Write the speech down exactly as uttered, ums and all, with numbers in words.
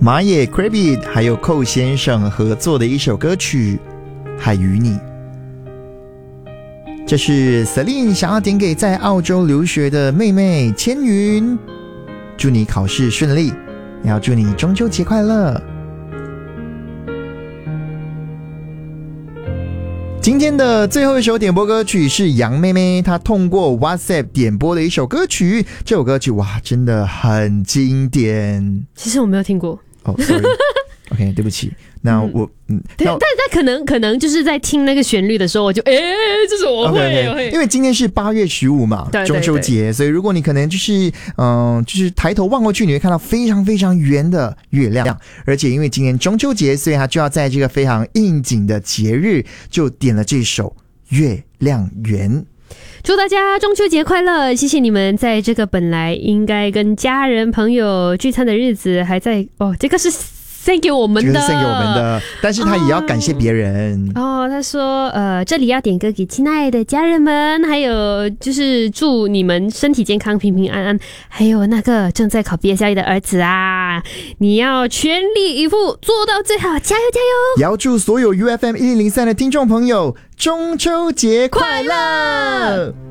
马野 Krabby 还有寇先生合作的一首歌曲《海与你》。这是 Celine 想要点给在澳洲留学的妹妹千云，祝你考试顺利，也要祝你中秋节快乐。今天的最后一首点播歌曲是杨妹妹她通过 WhatsApp 点播的一首歌曲，这首歌曲哇真的很经典。 其实我没有听过哦、oh, sorry OK 对不起，那我嗯， 对，但但可能可能就是在听那个旋律的时候，我就哎，这是我会 okay, okay, 我会， 因为今天是八月十五嘛， 对对对中秋节，所以如果你可能就是嗯、呃，就是抬头望过去，你会看到非常非常圆的月亮，而且因为今天中秋节，所以他就要在这个非常应景的节日，就点了这首《月亮圆》。 祝大家中秋节快乐！谢谢你们在这个本来应该跟家人朋友聚餐的日子，还在哦，这个是献给我们的， 这个是献给我们的，但是他也要感谢别人。 哦，他说，呃，这里要点歌给亲爱的家人们，还有就是祝你们身体健康、平平安安，还有那个正在考毕业效益的儿子啊，你要全力以赴做到最好，加油加油！ 也要祝所有 U F M 一零零三的听众朋友中秋节快乐！